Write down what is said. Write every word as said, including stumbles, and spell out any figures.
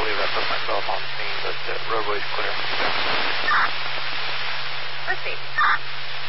believe I put myself on the scene, but uh, roadway's clear. Proceed.